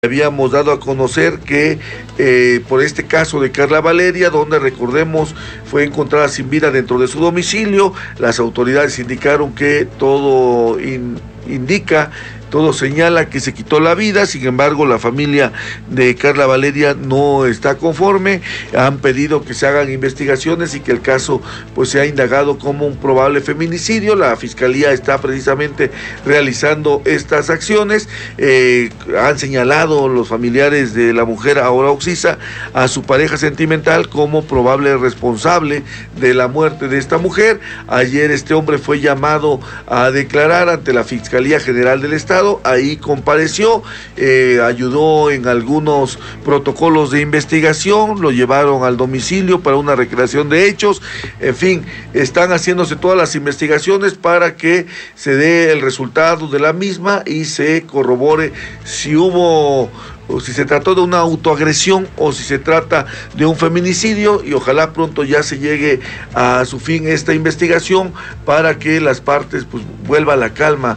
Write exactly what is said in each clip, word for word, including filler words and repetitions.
Habíamos dado a conocer que eh, por este caso de Carla Valeria, donde recordemos fue encontrada sin vida dentro de su domicilio, las autoridades indicaron que todo in, indica, todo señala que se quitó la vida. Sin embargo, la familia de Carla Valeria no está conforme, han pedido que se hagan investigaciones y que el caso pues sea indagado como un probable feminicidio. La fiscalía está precisamente realizando estas acciones. Eh, han señalado los familiares de la mujer ahora occisa a su pareja sentimental como probable responsable de la muerte de esta mujer. Ayer este hombre fue llamado a declarar ante la Fiscalía General del Estado. Ahí compareció, eh, ayudó en algunos protocolos de investigación, lo llevaron al domicilio para una recreación de hechos. En fin, están haciéndose todas las investigaciones para que se dé el resultado de la misma y se corrobore si hubo o si se trató de una autoagresión o si se trata de un feminicidio, y ojalá pronto ya se llegue a su fin esta investigación para que las partes pues vuelva la calma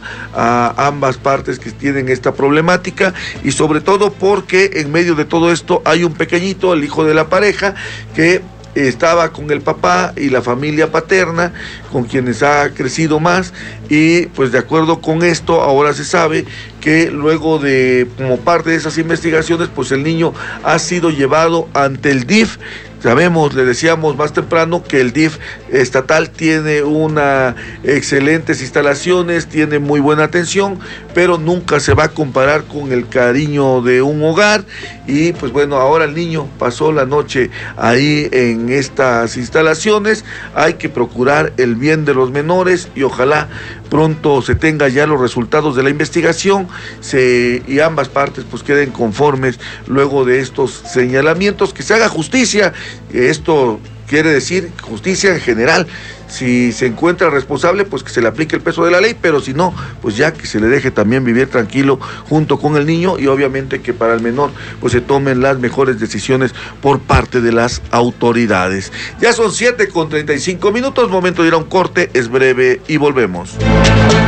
a ambas partes que tienen esta problemática, y sobre todo porque en medio de todo esto hay un pequeñito, el hijo de la pareja, que estaba con el papá y la familia paterna, con quienes ha crecido más, y pues de acuerdo con esto ahora se sabe que luego de, como parte de esas investigaciones, pues el niño ha sido llevado ante el D I F. Sabemos, le decíamos más temprano, que el D I F estatal tiene una excelentes instalaciones, tiene muy buena atención, pero nunca se va a comparar con el cariño de un hogar. Y pues bueno, ahora el niño pasó la noche ahí en estas instalaciones. Hay que procurar el bien de los menores y ojalá pronto se tenga ya los resultados de la investigación se, y ambas partes pues queden conformes luego de estos señalamientos, que se haga justicia. Esto quiere decir justicia en general. Si se encuentra responsable, pues que se le aplique el peso de la ley, pero si no, pues ya que se le deje también vivir tranquilo junto con el niño, y obviamente que para el menor pues se tomen las mejores decisiones por parte de las autoridades. Ya son siete con treinta y cinco minutos, momento de ir a un corte, es breve y volvemos.